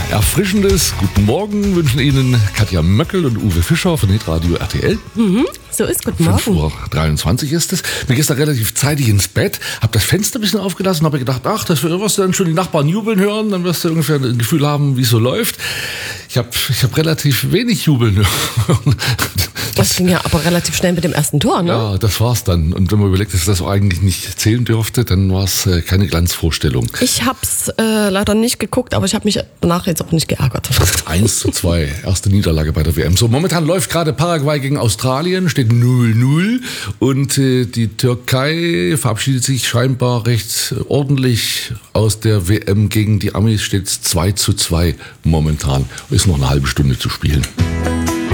Erfrischendes Guten Morgen wünschen Ihnen Katja Möckel und Uwe Fischer von Hitradio RTL. So ist, guten Morgen. 5:23 Uhr ist es. Mir gestern relativ zeitig ins Bett, habe das Fenster ein bisschen aufgelassen, habe gedacht, ach, das wirst du dann schon die Nachbarn jubeln hören, dann wirst du ungefähr ein Gefühl haben, wie es so läuft. Ich hab relativ wenig jubeln hören. Das ging ja aber relativ schnell mit dem ersten Tor, ne? Ja, das war's dann. Und wenn man überlegt, dass das eigentlich nicht zählen dürfte, dann war es keine Glanzvorstellung. Ich hab's leider nicht geguckt, aber ich habe mich danach jetzt auch nicht geärgert. 1:2, erste Niederlage bei der WM. So, momentan läuft gerade Paraguay gegen Australien, steht 0:0 und die Türkei verabschiedet sich scheinbar recht ordentlich aus der WM gegen die Amis, steht 2:2 momentan. Ist noch eine halbe Stunde zu spielen.